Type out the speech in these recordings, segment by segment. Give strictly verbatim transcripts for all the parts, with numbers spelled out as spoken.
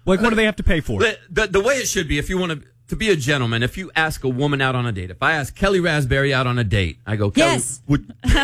Like, what do they have to pay for? The, the, the way it should be, if you want to to be a gentleman, if you ask a woman out on a date, if I ask Kelly Raspberry out on a date, I go, Kelly, Yes. would,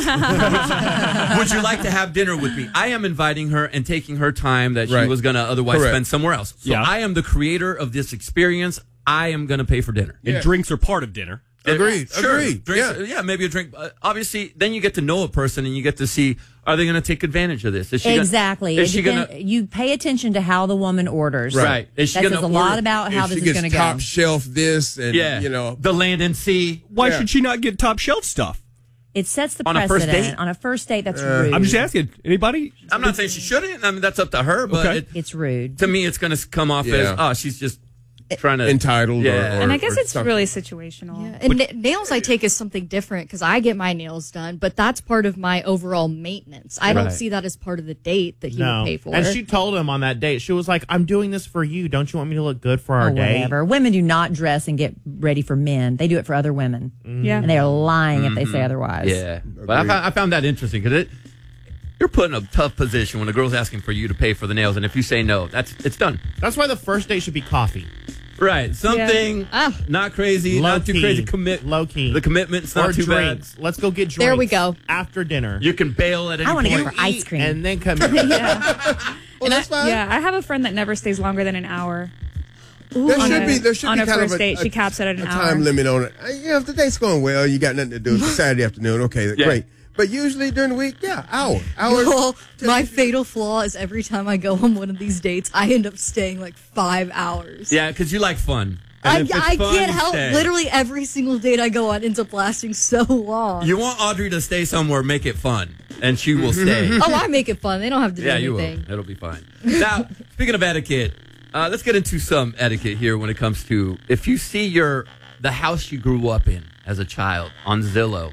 would you like to have dinner with me? I am inviting her and taking her time that Right. she was going to otherwise Correct. spend somewhere else. So Yeah. I am the creator of this experience. I am going to pay for dinner. And Yeah. drinks are part of dinner. Agreed. Sure. Agreed. Drinks, Yeah. yeah, maybe a drink. Uh, obviously, then you get to know a person and you get to see, are they going to take advantage of this? Is she gonna- Exactly. is It she going depend- to... You pay attention to how the woman orders. Right. Is she That gonna says a lot order- about how If this she is gets going to top go. shelf this and, Yeah. you know. The land and sea. Why Yeah. should she not get top shelf stuff? It sets the On a first precedent. date? On a first date, that's rude. I'm just asking. Anybody? I'm not saying she shouldn't. I mean, that's up to her. But Okay. it, It's rude. to me, it's going to come off Yeah. as, oh, she's just trying to... Entitled or- Yeah. or- And I guess it's something. really situational. Yeah. And na- nails I take is something different because I get my nails done, but that's part of my overall maintenance. I don't Right. see that as part of the date that he No. would pay for. And she told him on that date, she was like, I'm doing this for you. Don't you want me to look good for our Or date? whatever. Women do not dress and get ready for men. They do it for other women. Yeah. And they are lying if they say otherwise. Yeah. But I found, I found that interesting because it... You're put in a tough position when a girl's asking for you to pay for the nails, and if you say no, that's it's done. That's why the first date should be coffee. Right. Something Ah. not crazy, Low not too key. crazy. Commit Low key. The commitment's not or too drinks. Let's go get drinks. There we go. After dinner. bad. You can bail at any I want to point. go for ice cream. And then come in. Yeah. Well, that's fine. Yeah, I have a friend that never stays longer than an hour. There on should a- be there should on be a kind first of a, date, a- she caps it at an a hour. time limit on it. Uh, You know, if the date's going well, you got nothing to do. It's a Saturday afternoon. Okay, Yeah. great. But usually during the week, yeah, hour, hour. well, my fatal flaw is every time I go on one of these dates, I end up staying like five hours. Yeah, because you like fun. I, And if it's I fun, can't you help. stay. Literally every single date I go on ends up lasting so long. You want Audrey to stay somewhere, make it fun, and she will stay. oh, I make it fun. They don't have to do Yeah, you anything. will. It'll be fine. Now, speaking of etiquette, uh, let's get into some etiquette here when it comes to if you see your the house you grew up in as a child on Zillow,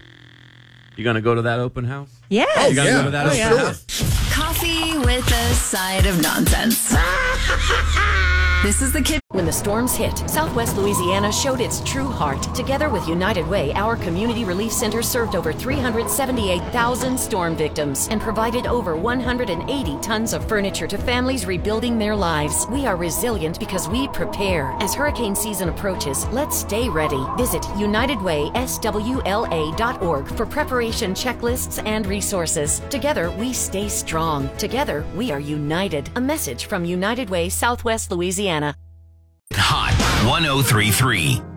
you gonna go to that open house? Yes. You gonna yeah. go to that Oh, open yeah. house? Coffee with a side of nonsense. This is the kid. When the storms hit, Southwest Louisiana showed its true heart. Together with United Way, our community relief center served over three hundred seventy-eight thousand storm victims and provided over one hundred eighty tons of furniture to families rebuilding their lives. We are resilient because we prepare. As hurricane season approaches, let's stay ready. Visit united way s w l a dot org for preparation checklists and resources. Together, we stay strong. Together, we are united. A message from United Way, Southwest Louisiana. Hot one oh three point three.